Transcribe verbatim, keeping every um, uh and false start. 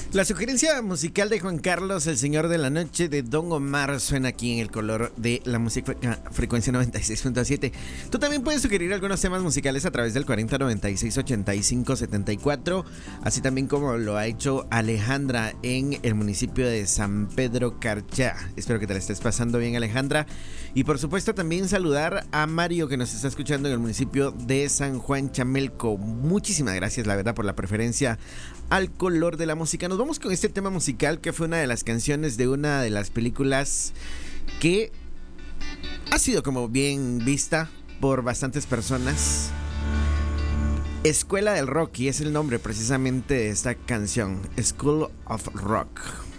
La sugerencia musical de Juan Carlos, el señor de la noche, de Don Omar, suena aquí en el color de la música frecuencia noventa y seis punto siete. Tú también puedes sugerir algunos temas musicales a través del cuarenta noventa y seis ochenta y cinco setenta y cuatro, así también como lo ha hecho Alejandra en el municipio de San Pedro Carchá. Espero que te la estés pasando bien, Alejandra. Y por supuesto también saludar a Mario, que nos está escuchando en el municipio de San Juan Chamelco. Muchísimas gracias, la verdad, por la preferencia al color de la música. Nos vamos con este tema musical que fue una de las canciones de una de las películas que ha sido como bien vista por bastantes personas. Escuela del Rock, y es el nombre precisamente de esta canción, School of Rock.